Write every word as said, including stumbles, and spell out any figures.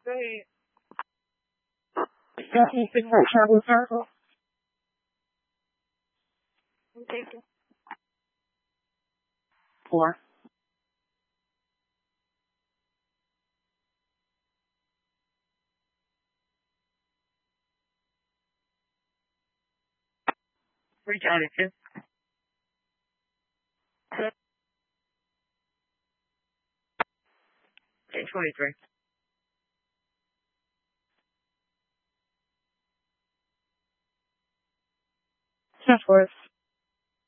Great. Got anything more travel circle? Thank you. Four. Reach out at you. Okay, twenty-three. That's worth.